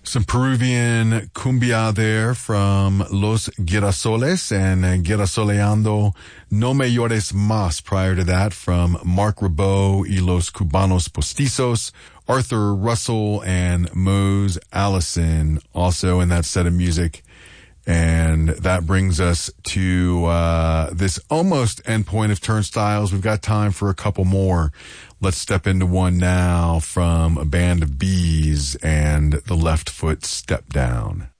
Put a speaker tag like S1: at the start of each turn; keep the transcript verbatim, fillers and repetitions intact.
S1: Some Peruvian cumbia there from Los Girasoles and uh, Girasoleando No Me Llores Más prior to that from Mark Ribot y Los Cubanos Postizos, Arthur Russell and Mose Allison also in that set of music. And that brings us to uh this almost endpoint of Turnstiles. We've got time for a couple more. Let's step into one now from a band of bees and the Left Foot Step Down.